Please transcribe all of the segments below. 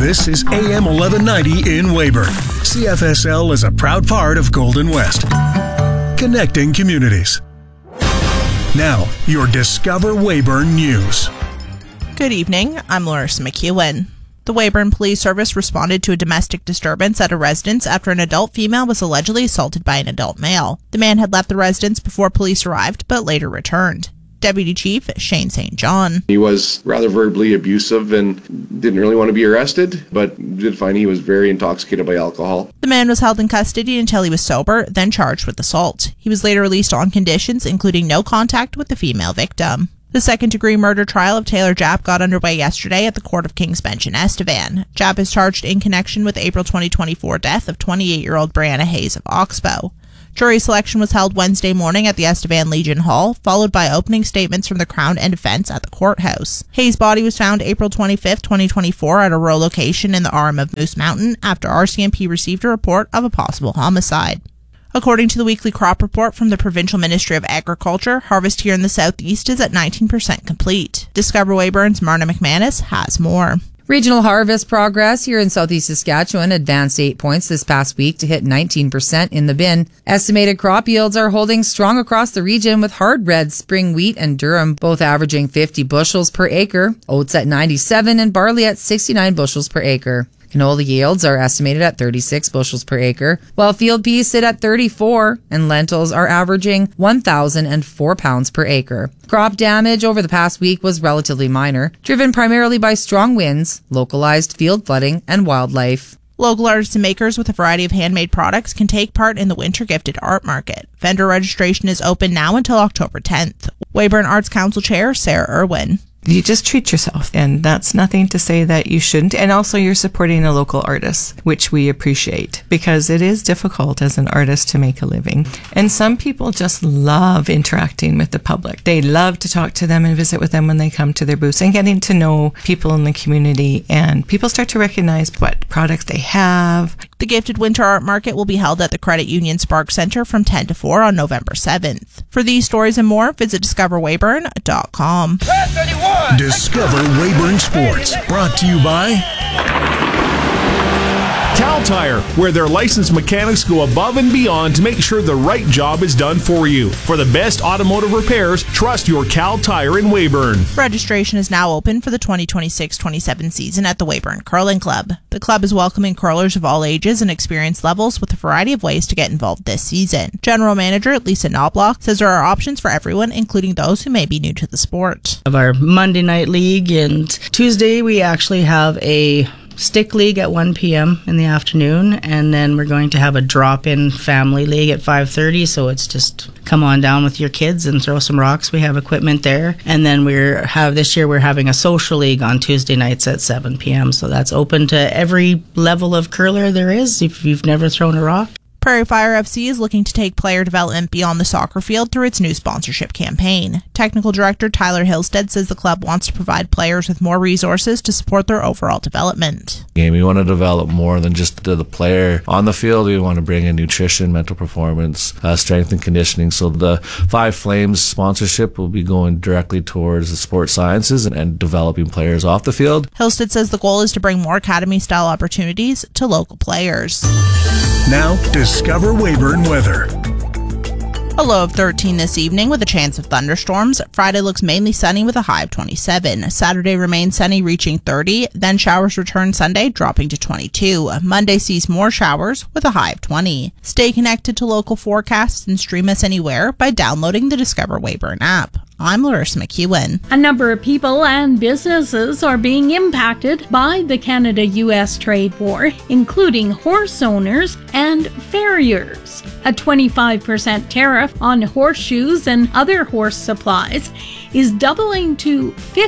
This is AM 1190 in Weyburn. CFSL is a proud part of Golden West. Connecting communities. Now, your Discover Weyburn News. Good evening, I'm Larissa McEwen. The Weyburn Police Service responded to a domestic disturbance at a residence after an adult female was allegedly assaulted by an adult male. The man had left the residence before police arrived, but later returned. Deputy Chief Shane St. John. He was rather verbally abusive and didn't really want to be arrested, but did find he was very intoxicated by alcohol. The man was held in custody until he was sober, then charged with assault. He was later released on conditions, including no contact with the female victim. The second-degree murder trial of Taylor Japp got underway yesterday at the Court of King's Bench in Estevan. Japp is charged in connection with the April 2024 death of 28-year-old Brianna Hayes of Oxbow. Jury selection was held Wednesday morning at the Estevan Legion Hall, followed by opening statements from the Crown and defense at the courthouse. Hayes' body was found April 25, 2024 at a rural location in the arm of Moose Mountain after RCMP received a report of a possible homicide. According to the weekly crop report from the Provincial Ministry of Agriculture, harvest here in the southeast is at 19% complete. Discover Weyburn's Marna McManus has more. Regional harvest progress here in southeast Saskatchewan advanced 8 points this past week to hit 19% in the bin. Estimated crop yields are holding strong across the region, with hard red spring wheat and durum both averaging 50 bushels per acre, oats at 97 and barley at 69 bushels per acre. Canola yields are estimated at 36 bushels per acre, while field peas sit at 34, and lentils are averaging 1,004 pounds per acre. Crop damage over the past week was relatively minor, driven primarily by strong winds, localized field flooding, and wildlife. Local artists and makers with a variety of handmade products can take part in the Winter Gifted Art Market. Vendor registration is open now until October 10th. Weyburn Arts Council Chair Sarah Irwin. You just treat yourself, and that's nothing to say that you shouldn't. And also you're supporting a local artist, which we appreciate, because it is difficult as an artist to make a living. And some people just love interacting with the public. They love to talk to them and visit with them when they come to their booths, and getting to know people in the community, and people start to recognize what products they have. The Gifted Winter Art Market will be held at the Credit Union Spark Center from 10 to 4 on November 7th. For these stories and more, visit discoverweyburn.com. Discover Weyburn Sports, brought to you by Cal Tire, where their licensed mechanics go above and beyond to make sure the right job is done for you. For the best automotive repairs, trust your Cal Tire in Weyburn. Registration is now open for the 2026-27 season at the Weyburn Curling Club. The club is welcoming curlers of all ages and experience levels with a variety of ways to get involved this season. General Manager Lisa Knobloch says there are options for everyone, including those who may be new to the sport. Of our Monday night league, and Tuesday we actually have a stick league at 1 p.m. in the afternoon, and then we're going to have a drop-in family league at 5:30, so it's just come on down with your kids and throw some rocks. We have equipment there. And then this year we're having a social league on Tuesday nights at 7 p.m., so that's open to every level of curler there is if you've never thrown a rock. Prairie Fire FC is looking to take player development beyond the soccer field through its new sponsorship campaign. Technical Director Tyler Hillstead says the club wants to provide players with more resources to support their overall development. We want to develop more than just the player on the field. We want to bring in nutrition, mental performance, strength and conditioning. So the Five Flames sponsorship will be going directly towards the sports sciences and developing players off the field. Hillstead says the goal is to bring more academy-style opportunities to local players. Now, Discover Weyburn weather. A low of 13 this evening with a chance of thunderstorms. Friday looks mainly sunny with a high of 27. Saturday remains sunny, reaching 30. Then showers return Sunday, dropping to 22. Monday sees more showers with a high of 20. Stay connected to local forecasts and stream us anywhere by downloading the Discover Weyburn app. I'm Larissa McEwen. A number of people and businesses are being impacted by the Canada-US trade war, including horse owners and farriers. A 25% tariff on horseshoes and other horse supplies is doubling to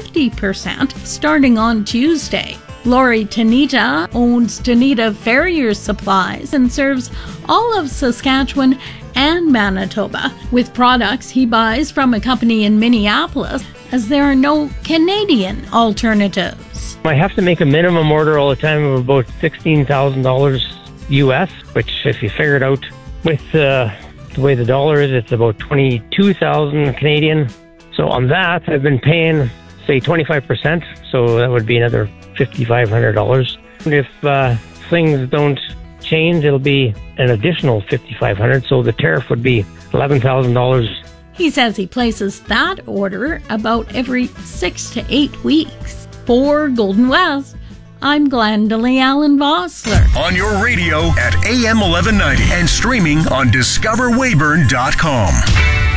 50% starting on Tuesday. Laurie Tanita owns Tanita Farriers Supplies and serves all of Saskatchewan and Manitoba with products he buys from a company in Minneapolis, as there are no Canadian alternatives. I have to make a minimum order all the time of about $16,000 US, which if you figure it out with the way the dollar is, it's about 22,000 Canadian. So on that, I've been paying say 25%, so that would be another $5,500. If things don't change, it'll be an additional $5,500, so the tariff would be $11,000. He says he places that order about every 6 to 8 weeks. For Golden West, I'm Glendalee Allen Vossler. On your radio at AM 1190 and streaming on discoverweyburn.com.